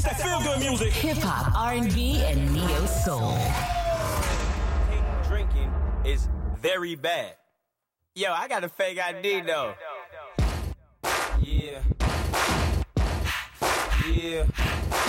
that feel good music. Hip hop, R&B, and neo soul. Drinking is very bad. Yo, I got a fake ID though. Yeah. Yeah.